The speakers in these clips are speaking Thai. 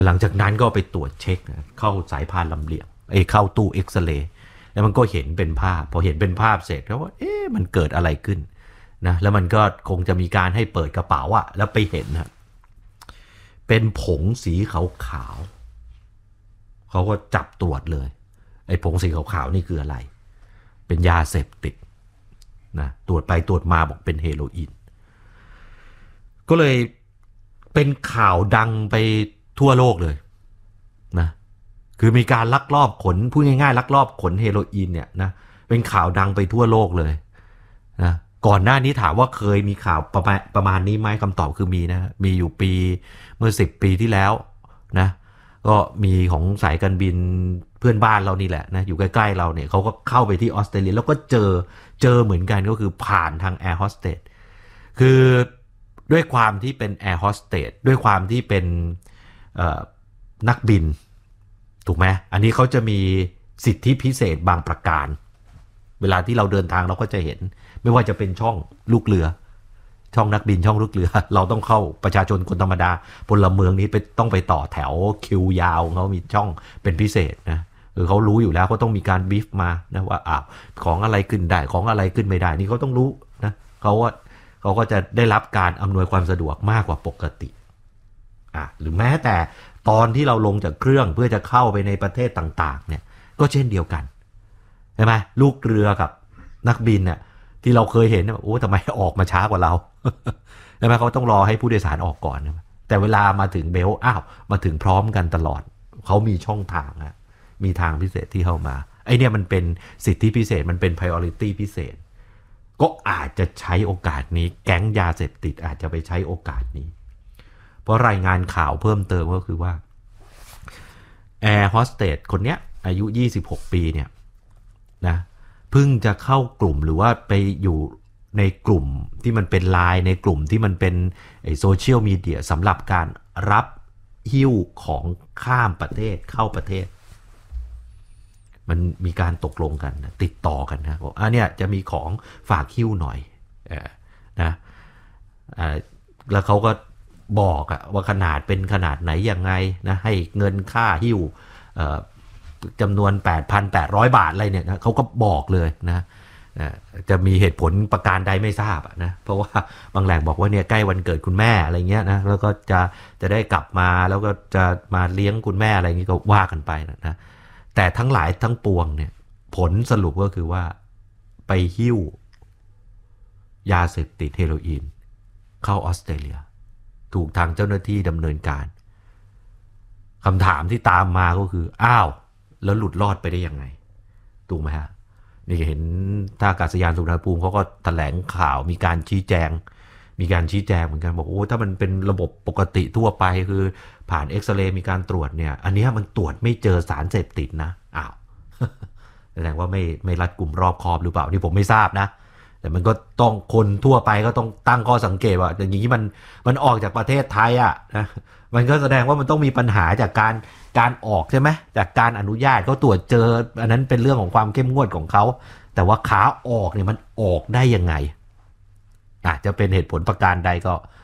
หลังจากนั้นก็ไปตรวจเช็คเข้าสายพานลำเลียงเข้าตู้เอ็กซเรย์แล้วมันก็เห็นเป็นภาพพอเห็นเป็นภาพเสร็จแล้วว่ามันเกิดอะไรขึ้นนะแล้วมันก็คงจะมีการให้เปิดกระเป๋าอะแล้วไปเห็นนะเป็นผงสีขาวๆเขาก็จับตรวจเลยไอ้ผงสีขาวๆนี่คืออะไรเป็นยาเสพติดนะตรวจไปตรวจมาบอกเป็นเฮโรอีนก็เลยเป็นข่าวดังไปทั่วโลกเลยนะคือมีการลักลอบขนพูดง่ายๆลักลอบขนเฮโรอีนเนี่ยนะเป็นข่าวดังไปทั่วโลกเลยนะก่อนหน้านี้ถามว่าเคยมีข่าวประมาณนี้ไหมคำตอบคือมีนะมีอยู่เมื่อ10 ปีที่แล้วนะก็มีของสายการบินเพื่อนบ้านเรานี่แหละนะอยู่ใกล้ๆเราเนี่ยเขาก็เข้าไปที่ออสเตรเลียแล้วก็เจอเหมือนกันก็คือผ่านทางแอร์โฮสเตสคือด้วยความที่เป็นแอร์โฮสเตสด้วยความที่เป็นนักบินถูกไหมอันนี้เขาจะมีสิทธิพิเศษบางประการเวลาที่เราเดินทางเราก็จะเห็นไม่ว่าจะเป็นช่องลูกเรือช่องนักบินช่องลูกเรือเราต้องเข้าประชาชนคนธรรมดาพลเมืองนี้ต้องไปต่อแถวคิวยาวเขามีช่องเป็นพิเศษนะคือเขารู้อยู่แล้วเขาต้องมีการบีฟมานะว่าของอะไรขึ้นได้ของอะไรขึ้นไม่ได้นี่เขาต้องรู้นะเขาก็จะได้รับการอำนวยความสะดวกมากกว่าปกติหรือแม้แต่ตอนที่เราลงจากเครื่องเพื่อจะเข้าไปในประเทศต่างๆเนี่ยก็เช่นเดียวกันใช่ไหมลูกเรือกับนักบินเนี่ยที่เราเคยเห็นโอ้ทำไมออกมาช้ากว่าเราใช่ไหมเขาต้องรอให้ผู้โดยสารออกก่อนแต่เวลามาถึงเบลมาถึงพร้อมกันตลอดเขามีช่องทางมีทางพิเศษที่เข้ามาไอเนี่ยมันเป็นสิทธิพิเศษมันเป็น priority พิเศษก็อาจจะใช้โอกาสนี้แก๊งยาเสพติดอาจจะไปใช้โอกาสนี้เพราะรายงานข่าวเพิ่มเติมก็คือว่าแอร์โฮสเตสคนเนี้ยอายุ26 ปีเนี่ยนะเพิ่งจะเข้ากลุ่มหรือว่าไปอยู่ในกลุ่มที่มันเป็นไลน์ในกลุ่มที่มันเป็นโซเชียลมีเดียสำหรับการรับหิ้วของข้ามประเทศเข้าประเทศมันมีการตกลงกันนะติดต่อกันนะบอกเนี่ยจะมีของฝากหิ้วหน่อยนะแล้วเขาก็บอกว่าขนาดเป็นขนาดไหนยังไงนะให้เงินค่าหิ้วจำนวน 8,800 บาทอะไรเนี่ยนะเขาก็บอกเลยนะจะมีเหตุผลประการใดไม่ทราบนะเพราะว่าบางแหล่งบอกว่าเนี่ยใกล้วันเกิดคุณแม่อะไรเงี้ยนะแล้วก็จะได้กลับมาแล้วก็จะมาเลี้ยงคุณแม่อะไรอย่างนี้ก็ว่ากันไปนะแต่ทั้งหลายทั้งปวงเนี่ยผลสรุปก็คือว่าไปหิ้วยาเสพติดเฮโรอีนเข้าออสเตรเลียถูกทางเจ้าหน้าที่ดำเนินการคำถามที่ตามมาก็คือแล้วหลุดรอดไปได้ยังไงถูกไหมฮะนี่เห็นท่าอากาศยานสุวรรณภูมิเขาก็แถลงข่าวมีการชี้แจงเหมือนกันบอกถ้ามันเป็นระบบปกติทั่วไปคือผ่านเอ็กซเรย์มีการตรวจเนี่ยอันนี้มันตรวจไม่เจอสารเสพติดนะแสดงว่าไม่รัดกุมรอบคอบหรือเปล่านี่ผมไม่ทราบนะแต่มันก็ต้องคนทั่วไปก็ต้องตั้งข้อสังเกตว่าอย่างนี้มันออกจากประเทศไทยนะมันก็แสดงว่ามันต้องมีปัญหาจากการออกใช่ไหมจากการอนุญาตเขาตรวจเจออันนั้นเป็นเรื่องของความเข้มงวดของเขาแต่ว่าขาออกเนี่ยมันออกได้ยังไงอาจจะเป็นเหตุผลประการใด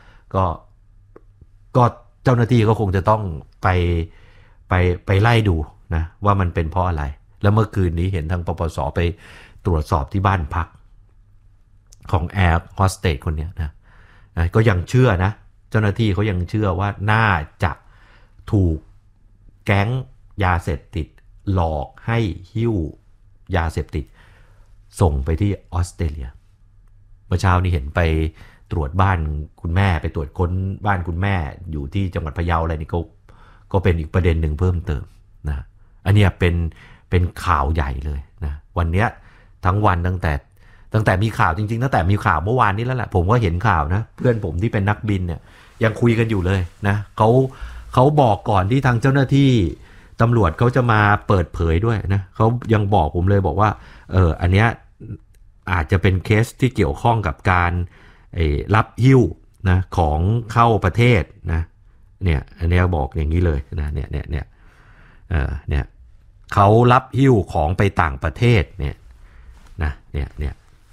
ก็เจ้าหน้าที่ก็คงจะต้องไปไล่ดูนะว่ามันเป็นเพราะอะไรแล้วเมื่อคืนนี้เห็นทางปปสไปตรวจสอบที่บ้านพักของแอร์โฮสเตสคนนี้นะก็ยังเชื่อนะเจ้าหน้าที่เขายังเชื่อว่าน่าจะถูกแก๊งยาเสพติดหลอกให้หิ้วยาเสพติดส่งไปที่ออสเตรเลียเมื่อเช้านี้เห็นไปตรวจบ้านคุณแม่ไปตรวจค้นบ้านคุณแม่อยู่ที่จังหวัดพะเยาอะไรนี่ก็เป็นอีกประเด็นหนึ่งเพิ่มเติมนะอันนี้เป็นข่าวใหญ่เลยนะวันนี้ทั้งวันตั้งแต่มีข่าวจริงๆตั้งแต่มีข่าวเมื่อวานนี้แล้วแหละผมก็เห็นข่าวนะเพื่อนผมที่เป็นนักบินเนี่ยยังคุยกันอยู่เลยนะเขาบอกก่อนที่ทางเจ้าหน้าที่ตำรวจเขาจะมาเปิดเผยด้วยนะเขายังบอกผมเลยบอกว่าอันเนี้ยอาจจะเป็นเคสที่เกี่ยวข้องกับการรับหิ้วนะของเข้าประเทศนะเนี่ยอันนี้บอกอย่างนี้เลยนะเนี่ยเขารับหิ้วของไปต่างประเทศเนี่ยนะเนี่ย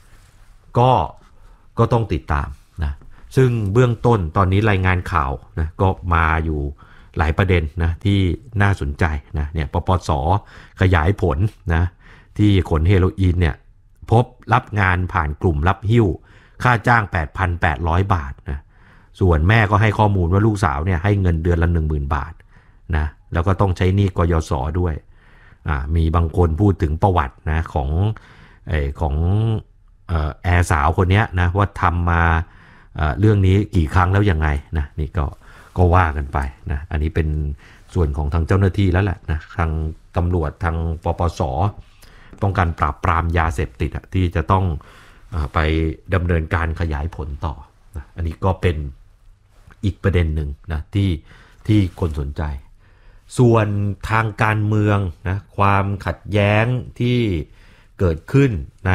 ก็ต้องติดตามนะซึ่งเบื้องต้นตอนนี้รายงานข่าวนะก็มาอยู่หลายประเด็นนะที่น่าสนใจนะเนี่ยปปส.ขยายผลนะที่ขนเฮโรอีนเนี่ยพบรับงานผ่านกลุ่มรับหิ้วค่าจ้าง 8,800 บาทนะส่วนแม่ก็ให้ข้อมูลว่าลูกสาวเนี่ยให้เงินเดือนละ 10,000 บาทนะแล้วก็ต้องใช้หนี้กยศด้วยมีบางคนพูดถึงประวัตินะของแอร์สาวคนนี้นะว่าทำมาเรื่องนี้กี่ครั้งแล้วยังไงนะนี่ก็ว่ากันไปนะอันนี้เป็นส่วนของทางเจ้าหน้าที่แล้วแหละนะทางตำรวจทางปปส.ป้องกันปราบปรามยาเสพติดที่จะต้องไปดำเนินการขยายผลต่อนะอันนี้ก็เป็นอีกประเด็นหนึ่งนะที่คนสนใจส่วนทางการเมืองนะความขัดแย้งที่เกิดขึ้นใน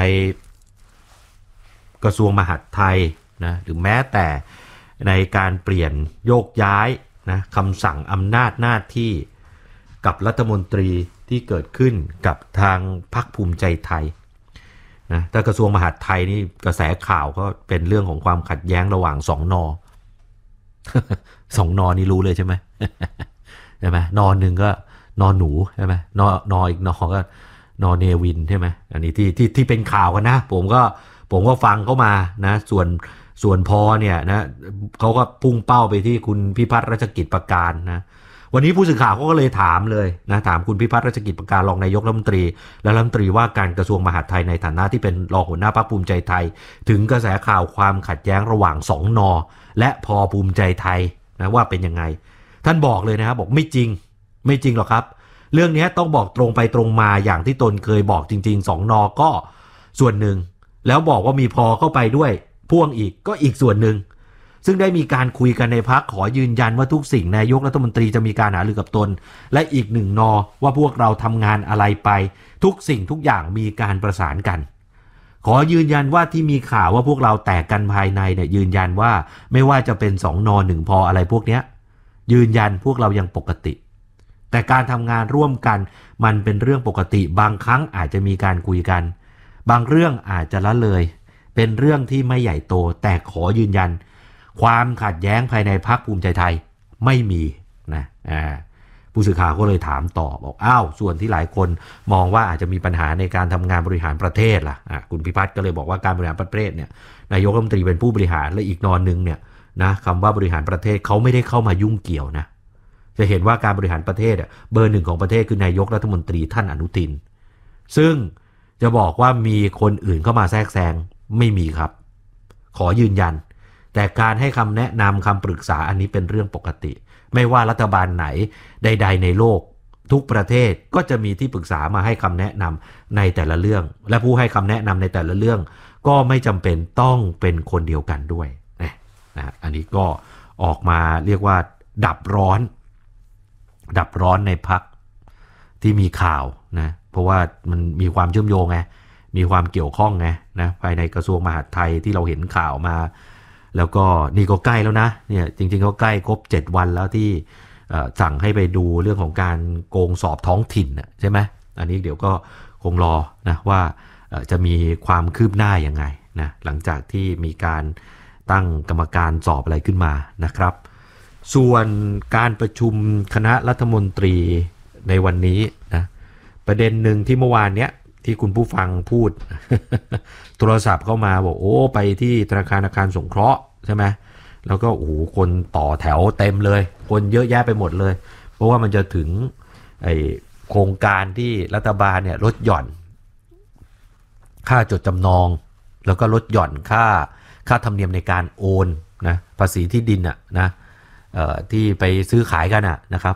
กระทรวงมหาดไทยนะหรือแม้แต่ในการเปลี่ยนโยกย้ายนะคำสั่งอำนาจหน้าที่กับรัฐมนตรีที่เกิดขึ้นกับทางพรรคภูมิใจไทยนะแต่กระทรวงมหาดไทยนี่กระแสข่าวก็เป็นเรื่องของความขัดแย้งระหว่างสองนอ สองนอนี่รู้เลยใช่ไหม ใช่ไหมนอหนึ่งก็นอหนูใช่ไหมนออีกนอก็นอเนวินใช่ไหมอันนี้ที่เป็นข่าวกันนะผมก็ฟังเข้ามานะส่วนพอเนี่ยนะเขาก็พุ่งเป้าไปที่คุณพิพัฒน์รัชกิจประการนะวันนี้ผู้สื่อข่าวก็เลยถามเลยนะถามคุณพิพัฒน์รัชกิจประการรองนายกรัฐมนตรีและรัฐมนตรีว่าการกระทรวงมหาดไทยในฐานะที่เป็นรองหัวหน้าพรรคภูมิใจไทยถึงกระแสข่าวความขัดแย้งระหว่าง2น.และพอภูมิใจไทยนะว่าเป็นยังไงท่านบอกเลยนะครับบอกไม่จริงหรอกครับเรื่องนี้ต้องบอกตรงไปตรงมาอย่างที่ตนเคยบอกจริงๆ2น.ก็ส่วนหนึ่งแล้วบอกว่ามีพอเข้าไปด้วยพ่วงอีกก็อีกส่วนหนึ่งซึ่งได้มีการคุยกันในพรรคขอยืนยันว่าทุกสิ่งนายกรัฐมนตรีจะมีการหารือกับตนและอีก1 น.ว่าพวกเราทำงานอะไรไปทุกสิ่งทุกอย่างมีการประสานกันขอยืนยันว่าที่มีข่าวว่าพวกเราแตกกันภายในเนี่ยยืนยันว่าไม่ว่าจะเป็น2 น1 พออะไรพวกเนี้ยยืนยันพวกเรายังปกติแต่การทำงานร่วมกันมันเป็นเรื่องปกติบางครั้งอาจจะมีการคุยกันบางเรื่องอาจจะละเลยเป็นเรื่องที่ไม่ใหญ่โตแต่ขอยืนยันความขัดแย้งภายในพรรคภูมิใจไทยไม่มีนะผู้สื่อข่าวก็เลยถามต่อบอกส่วนที่หลายคนมองว่าอาจจะมีปัญหาในการทำงานบริหารประเทศล่ะคุณพิพัฒน์ก็เลยบอกว่าการบริหารประเทศเนี่ยนายกรัฐมนตรีเป็นผู้บริหารและอีกนอนนึงเนี่ยนะคำว่าบริหารประเทศเขาไม่ได้เข้ามายุ่งเกี่ยวนะจะเห็นว่าการบริหารประเทศเบอร์ 1ของประเทศคือนายกรัฐมนตรีท่านอนุทินซึ่งจะบอกว่ามีคนอื่นเข้ามาแทรกแซงไม่มีครับขอยืนยันแต่การให้คำแนะนำคำปรึกษาอันนี้เป็นเรื่องปกติไม่ว่ารัฐบาลไหนใดๆในโลกทุกประเทศก็จะมีที่ปรึกษามาให้คำแนะนำในแต่ละเรื่องและผู้ให้คำแนะนำในแต่ละเรื่องก็ไม่จำเป็นต้องเป็นคนเดียวกันด้วยนะอันนี้ก็ออกมาเรียกว่าดับร้อนในพรรคที่มีข่าวนะเพราะว่ามันมีความเชื่อมโยงไงมีความเกี่ยวข้องไงนะภายในกระทรวงมหาดไทยที่เราเห็นข่าวมาแล้วก็นี่ก็ใกล้แล้วนะเนี่ยจริงๆก็ใกล้ครบ7 วันแล้วที่สั่งให้ไปดูเรื่องของการโกงสอบท้องถิ่นใช่ไหมอันนี้เดี๋ยวก็คงรอนะว่าจะมีความคืบหน้ายังไงนะหลังจากที่มีการตั้งกรรมการสอบอะไรขึ้นมานะครับส่วนการประชุมคณะรัฐมนตรีในวันนี้นะประเด็นหนึ่งที่เมื่อวานเนี้ยที่คุณผู้ฟังพูด โทรศัพท์เข้ามาบอกไปที่ธนาคารอาคารสงเคราะห์ใช่ไหมแล้วก็คนต่อแถวเต็มเลยคนเยอะแยะไปหมดเลยเพราะว่ามันจะถึงโครงการที่รัฐบาลเนี่ยลดหย่อนค่าจดจำนองแล้วก็ลดหย่อนค่าธรรมเนียมในการโอนนะภาษีที่ดินนะที่ไปซื้อขายกันนะครับ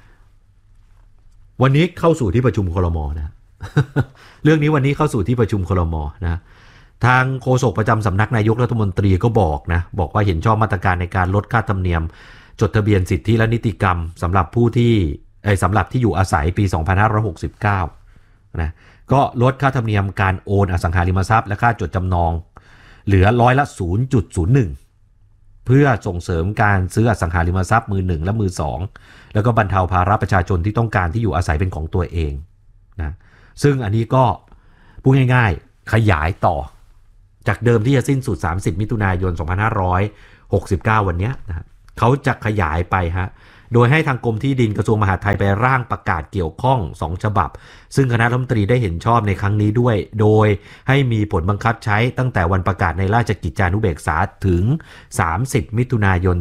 วันนี้เข้าสู่ที่ประชุมครม.นะ เรื่องนี้วันนี้เข้าสู่ที่ประชุมครม.นะทางโฆษกประจำสำนักนายกรัฐมนตรีก็บอกว่าเห็นชอบมาตรการในการลดค่าธรรมเนียมจดทะเบียนสิทธิและนิติกรรมสำหรับผู้ที่สำหรับที่อยู่อาศัยปี 2569 นะก็ลดค่าธรรมเนียมการโอนอสังหาริมทรัพย์และค่าจดจำนองเหลือ0.01%เพื่อส่งเสริมการซื้ออสังหาริมทรัพย์มือ1และมือ2แล้วก็บรรเทาภาระประชาชนที่ต้องการที่อยู่อาศัยเป็นของตัวเองนะซึ่งอันนี้ก็พูดง่ายๆขยายต่อจากเดิมที่จะสิ้นสุด30 มิถุนายน 2569 วันนี้นะเขาจะขยายไปโดยให้ทางกรมที่ดินกระทรวงมหาดไทยไปร่างประกาศเกี่ยวข้อง2ฉบับซึ่งคณะรัฐมนตรีได้เห็นชอบในครั้งนี้ด้วยโดยให้มีผลบังคับใช้ตั้งแต่วันประกาศในราชกิจจานุเบกษาถึง30มิถุนายน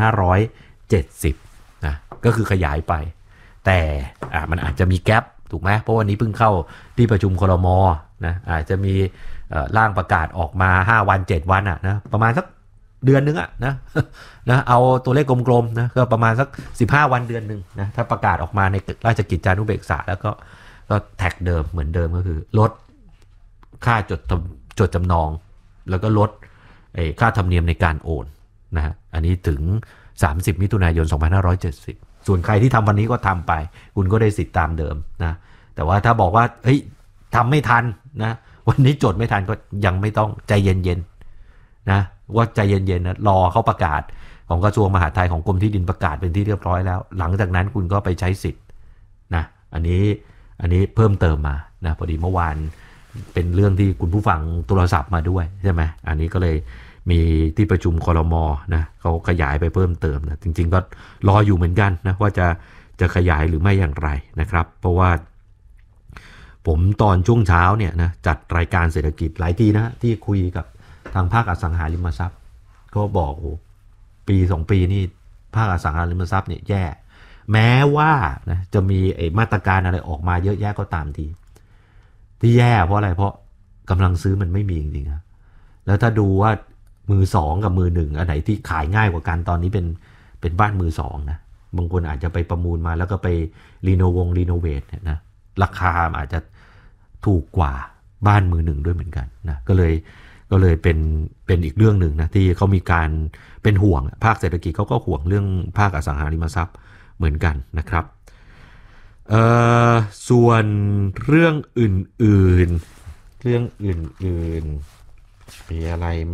2570นะก็คือขยายไปแต่มันอาจจะมีแกปถูกไหมเพราะวันนี้เพิ่งเข้าที่ประชุมครม.นะอาจจะมีร่างประกาศออกมา5วัน7วันนะประมาณสักเดือนนึงนะเอาตัวเลขกลมๆนะก็ประมาณสัก15วันเดือนนึงนะถ้าประกาศออกมาในราชกิจจานุเบกษาแล้วก็แท็กเดิมเหมือนเดิมก็คือลดค่าจดจำนองแล้วก็ลดค่าธรรมเนียมในการโอนนะฮะอันนี้ถึง30มิถุนายน2570ส่วนใครที่ทำวันนี้ก็ทำไปคุณก็ได้สิทธิ์ตามเดิมนะแต่ว่าถ้าบอกว่าเฮ้ยทำไม่ทันนะวันนี้จดไม่ทันก็ยังไม่ต้องใจเย็นๆนะว่าใจเย็นๆนะรอเขาประกาศของกระทรวงมหาดไทยของกรมที่ดินประกาศเป็นที่เรียบร้อยแล้วหลังจากนั้นคุณก็ไปใช้สิทธิ์นะอันนี้เพิ่มเติมมานะพอดีเมื่อวานเป็นเรื่องที่คุณผู้ฟังโทรศัพท์มาด้วยใช่ไหมอันนี้ก็เลยมีที่ประชุมครม.นะเขาขยายไปเพิ่มเติมนะจริงๆก็รออยู่เหมือนกันนะว่าจะขยายหรือไม่อย่างไรนะครับเพราะว่าผมตอนช่วงเช้าเนี่ยนะจัดรายการเศรษฐกิจหลายทีนะที่คุยกับทางภาคอสังหาริมทรัพย์ก็บอกโอ้ปี2ปีนี่ภาคอสังหาริมทรัพย์เนี่ยแย่แม้ว่านะจะมีมาตรการอะไรออกมาเยอะแยะก็ตามทีที่แย่เพราะอะไรเพราะกำลังซื้อมันไม่มีจริงๆนะแล้วถ้าดูว่ามือสองกับมือหนึ่งอันไหนที่ขายง่ายกว่ากันตอนนี้เป็นบ้านมือสองนะบางคนอาจจะไปประมูลมาแล้วก็ไปรีโนเวทเนี่ยนะราคาอาจจะถูกกว่าบ้านมือหนึ่งด้วยเหมือนกันนะก็เลยเป็นอีกเรื่องหนึ่งนะที่เขามีการเป็นห่วงภาคเศรษฐกิจเขาก็ห่วงเรื่องภาคอสังหาริมทรัพย์เหมือนกันนะครับส่วนเรื่องอื่นมีอะไรไหม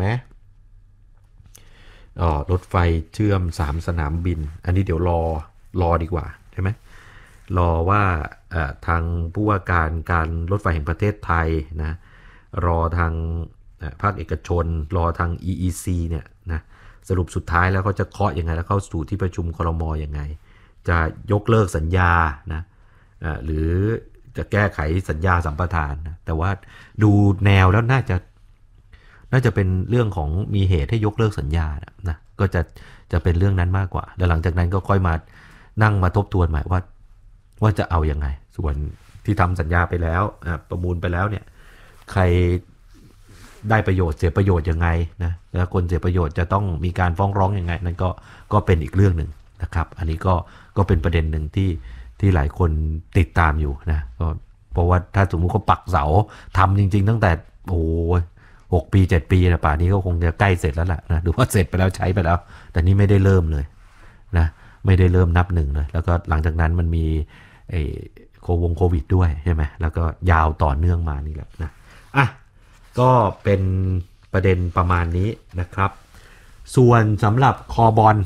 รถไฟเชื่อม3สนามบินอันนี้เดี๋ยวรอดีกว่าใช่ไหมรอว่าทางผู้ว่าการรถไฟแห่งประเทศไทยนะรอทางภาคเอกชนรอทาง EEC เนี่ยนะสรุปสุดท้ายแล้วเขาจะเคาะยังไงแล้วเข้าสู่ที่ประชุมครม.ยังไงจะยกเลิกสัญญานะหรือจะแก้ไขสัญญาสัมปทานนะแต่ว่าดูแนวแล้วน่าจะเป็นเรื่องของมีเหตุให้ยกเลิกสัญญานะก็จะเป็นเรื่องนั้นมากกว่าแล้วหลังจากนั้นก็ค่อยมานั่งมาทบทวนใหม่ว่าจะเอายังไงส่วนที่ทำสัญญาไปแล้วประมูลไปแล้วเนี่ยใครได้ประโยชน์เสียประโยชน์ยังไงนะแล้วคนเสียประโยชน์จะต้องมีการฟ้องร้องยังไงนั่นก็เป็นอีกเรื่องหนึ่งนะครับอันนี้ก็เป็นประเด็นหนึ่งที่หลายคนติดตามอยู่นะก็เพราะว่าถ้าสมมุติเขาปักเสาทำจริงๆตั้งแต่6 ปี7 ปีนะป่านนี้ก็คงจะใกล้เสร็จแล้วล่ะนะหรือว่าเสร็จไปแล้วใช้ไปแล้วแต่นี่ไม่ได้เริ่มเลยนะไม่ได้เริ่มนับหนึ่งเลยแล้วก็หลังจากนั้นมันมีโควิดด้วยใช่ไหมแล้วก็ยาวต่อเนื่องมานี่แหละนะก็เป็นประเด็นประมาณนี้นะครับส่วนสำหรับคอบอล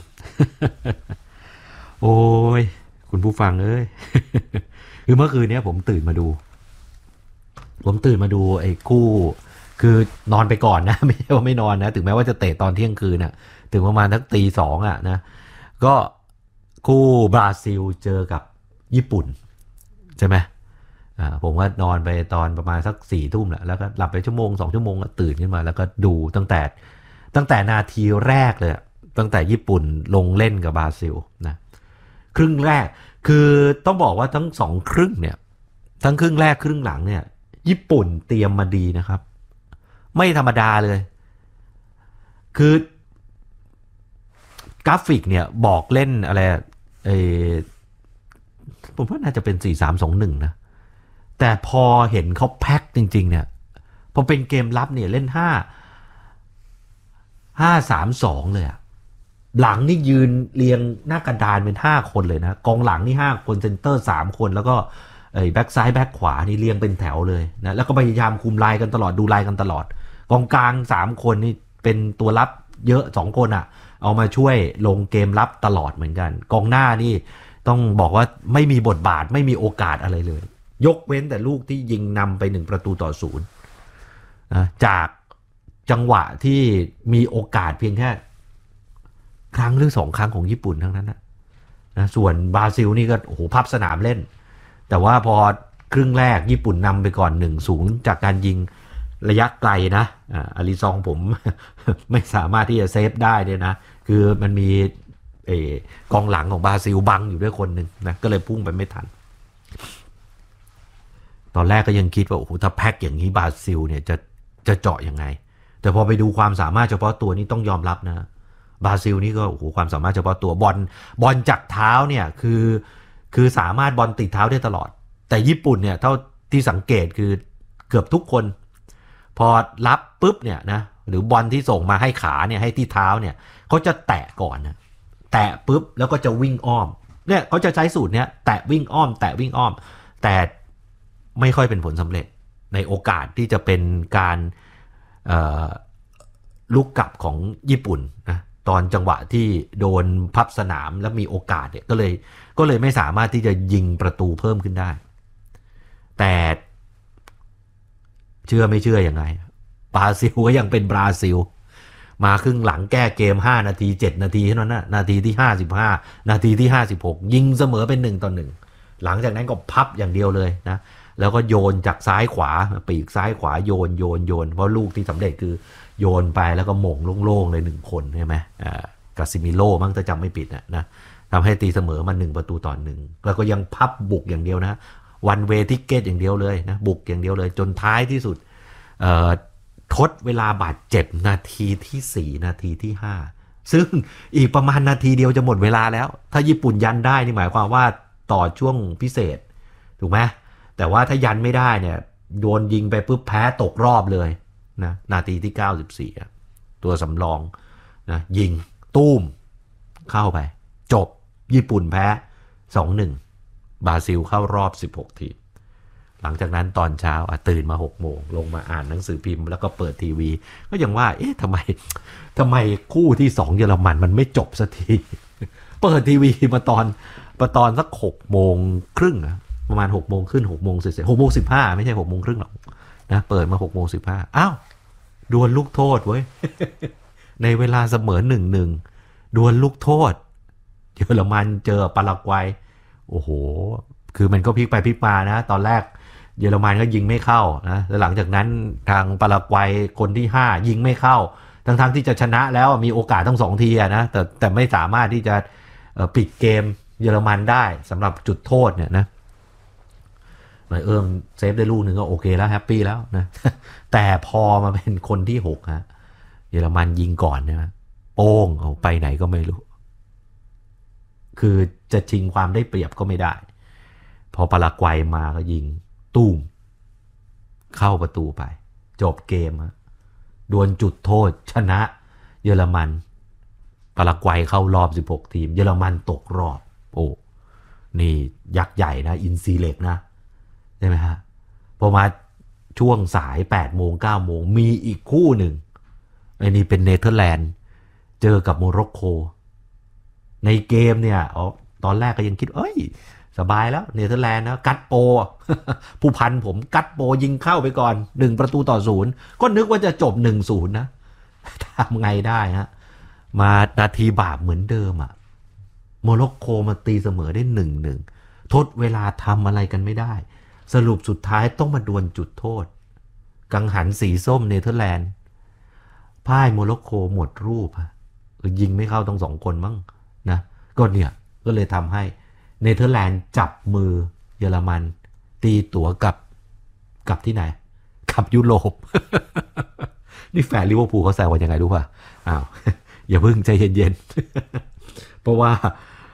โอ้ยคุณผู้ฟังเอ้ย คือเมื่อคืนนี้ผมตื่นมาดูไอ้คู่คือนอนไปก่อนนะ ไม่ใช่ว่าไม่นอนนะถึงแม้ว่าจะเตะตอนเที่ยงคืนน่ะถึงประมาณสักตีสองนะก็คู่บราซิลเจอกับญี่ปุ่นใช่ไหมผมก็นอนไปตอนประมาณสัก4 ทุ่มแล้วก็หลับไป1-2 ชั่วโมงก็ตื่นขึ้นมาแล้วก็ดูตั้งแต่นาทีแรกเลยตั้งแต่ญี่ปุ่นลงเล่นกับบราซิลนะครึ่งแรกคือต้องบอกว่าทั้ง2 ครึ่งเนี่ยทั้งครึ่งแรกครึ่งหลังเนี่ยญี่ปุ่นเตรียมมาดีนะครับไม่ธรรมดาเลยคือกราฟิกเนี่ยบอกเล่นอะไรผมว่าน่าจะเป็น4-3-2-1นะแต่พอเห็นเขาแพ็คจริงๆเนี่ยพอเป็นเกมลับเนี่ยเล่น5-3-2เลยหลังนี่ยืนเรียงหน้ากระดานเป็น5 คนเลยนะกองหลังนี่5 คนเซนเตอร์3 คนแล้วก็แบ็กซ้ายแบ็กขวานี่เรียงเป็นแถวเลยนะแล้วก็พยายามคุมลายกันตลอดดูลายกันตลอดกองกลาง3 คนนี่เป็นตัวรับเยอะ2 คนเอามาช่วยลงเกมรับตลอดเหมือนกันกองหน้านี่ต้องบอกว่าไม่มีบทบาทไม่มีโอกาสอะไรเลยยกเว้นแต่ลูกที่ยิงนำไป1-0นะจากจังหวะที่มีโอกาสเพียงแค่ครั้งหรือ2 ครั้งของญี่ปุ่นทั้งนั้นนะนะส่วนบราซิลนี่ก็โอ้โหพับสนามเล่นแต่ว่าพอครึ่งแรกญี่ปุ่นนำไปก่อน 1-0 จากการยิงระยะไกลนะอาริซองผม ไม่สามารถที่จะเซฟได้เนี่ยนะคือมันมีกองหลังของบราซิลบังอยู่ด้วยคนหนึ่งนะก็เลยพุ่งไปไม่ทันตอนแรกก็ยังคิดว่าโอ้โหถ้าแพ็คอย่างนี้บราซิลเนี่ยจะเจาะยังไงแต่พอไปดูความสามารถเฉพาะตัวนี้ต้องยอมรับนะบราซิลนี่ก็โอ้โหความสามารถเฉพาะตัวบอลจากเท้าเนี่ยคือสามารถบอลติดเท้าได้ตลอดแต่ญี่ปุ่นเนี่ยเท่าที่สังเกตคือเกือบทุกคนพอรับปุ๊บเนี่ยนะหรือบอลที่ส่งมาให้ขาเนี่ยให้ที่เท้าเนี่ยเขาจะแตะก่อนนะแตะปุ๊บแล้วก็จะวิ่งอ้อมเนี่ยเขาจะใช้สูตรเนี้ยแตะวิ่งอ้อมแตะวิ่งอ้อมแต่ไม่ค่อยเป็นผลสำเร็จในโอกาสที่จะเป็นการลุกกลับของญี่ปุ่นนะตอนจังหวะที่โดนพับสนามแล้วมีโอกาสเนี่ยก็เลยไม่สามารถที่จะยิงประตูเพิ่มขึ้นได้แต่เชื่อไม่เชื่อยังไงบราซิลก็ยังเป็นบราซิลมาครึ่งหลังแก้เกม5นาที7นาทีเท่านั้นนะนาทีที่55นาทีที่56ยิงเสมอเป็น1-1หลังจากนั้นก็พับอย่างเดียวเลยนะแล้วก็โยนจากซ้ายขวาปีกซ้ายขวาโยนเพราะลูกที่สำเร็จคือโยนไปแล้วก็หม่งโล่งๆเลย1คนใช่ไหมกาซิมิโร่มั้งถ้าจำไม่ผิดนะทำให้ตีเสมอมา1-1แล้วก็ยังพับบุกอย่างเดียวนะวันเวทิเกตอย่างเดียวเลยนะบุกอย่างเดียวเลยจนท้ายที่สุดทดเวลาบาดเจ็บนาทีที่4นาทีที่5ซึ่งอีกประมาณนาทีเดียวจะหมดเวลาแล้วถ้าญี่ปุ่นยันได้นี่หมายความว่าต่อช่วงพิเศษถูกไหมแต่ว่าถ้ายันไม่ได้เนี่ยโดนยิงไปปุ๊บแพ้ตกรอบเลยนะนาทีที่94ตัวสำรองนะยิงตุ้มเข้าไปจบญี่ปุ่นแพ้ 2-1 บราซิลเข้ารอบ16ทีมหลังจากนั้นตอนเช้าตื่นมา6 โมงลงมาอ่านหนังสือพิมพ์แล้วก็เปิดทีวีก็ยังว่าทำไมคู่ที่2เยอรมันมันไม่จบสักทีเปิดทีวีมาตอนสัก6 โมงครึ่งประมาณ6 โมงขึ้น6 โมงเสร็จ6 โมง 15ไม่ใช่6 โมงครึ่งหรอกนะเปิดมา6 โมง 15อ้าวดวลลูกโทษเว้ย ในเวลาเสมอ 1-1 ดวลลูกโทษเยอรมันเจอปารากวัยโอ้โหคือมันก็พลิกไปพลิกมานะตอนแรกเยอรมันก็ยิงไม่เข้านะแล้วหลังจากนั้นทางปารากวัยคนที่5ยิงไม่เข้าทั้งที่จะชนะแล้วมีโอกาสทั้ง2ทีนะแต่ไม่สามารถที่จะปิดเกมเยอรมันได้สำหรับจุดโทษเนี่ยนะหน่อยเซฟได้ลูกนึงก็โอเคแล้วแฮปปี้แล้วนะแต่พอมาเป็นคนที่6ฮะเยอรมันยิงก่อนนะโป้งเอาไปไหนก็ไม่รู้คือจะชิงความได้เปรียบก็ไม่ได้พอปารากวัยมาก็ยิงตุ้มเข้าประตูไปจบเกมดวลจุดโทษชนะเยอรมันปารากวัยเข้ารอบ16ทีมเยอรมันตกรอบโอ้นี่ยักษ์ใหญ่นะอินซีเล็กนะใช่ไหมฮะพอมาช่วงสาย8 โมง 9 โมงมีอีกคู่หนึ่งไอ้นี่เป็นเนเธอร์แลนด์เจอกับโมร็อกโกในเกมเนี่ยตอนแรกก็ยังคิดสบายแล้วเนเธอร์แลนด์นะกัดโป ผู้พันผมกัดโปยิงเข้าไปก่อน1-0ก็นึกว่าจะจบ 1-0 นะทำไงได้ฮะมานาทีบาปเหมือนเดิมโมร็อกโกมาตีเสมอได้ 1-1 ทดเวลาทำอะไรกันไม่ได้สรุปสุดท้ายต้องมาดวลจุดโทษกังหันสีส้มเนเธอร์แลนด์พ่ายโมร็อกโกหมดรูปยิงไม่เข้าทั้ง2 คนมั้งนะก็เลยทำให้เนเธอร์แลนด์จับมือเยอรมันตีตั๋วกับที่ไหนกับยุโรป นี่แฟนลิเวอร์พูลเขาแซวกันยังไงรู้ป่ะอย่าเพิ่งใจเย็นๆ เพราะว่า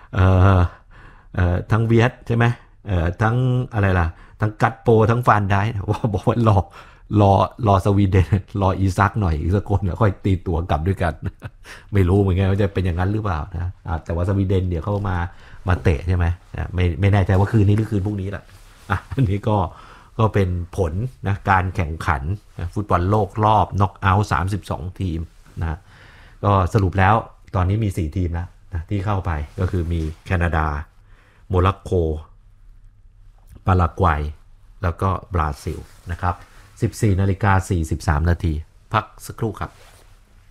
ทั้งเวียดใช่ไหมทั้งอะไรล่ะทั้งกัตโปทั้งฟานไดค์ว่าบอกว่ารอสวีเดนรออีซักหน่อยอีกสักคนแล้วค่อยตีตั๋วกลับด้วยกัน ไม่รู้เหมือนกันว่าจะเป็นอย่างนั้นหรือเปล่านะแต่ว่าสวีเดนเดี๋ยวเขามาเตะใช่ไหมไม่แน่ใจว่าคืนนี้หรือคืนพรุ่งนี้แหละอันนี้ก็เป็นผลนะการแข่งขันฟุตบอลโลกรอบน็อกเอาท์32 ทีมนะก็สรุปแล้วตอนนี้มี4 ทีมแล้วนะที่เข้าไปก็คือมีแคนาดาโมร็อกโกปารากวัยแล้วก็บราซิลนะครับ 14:43 นาทีพักสักครู่ครับ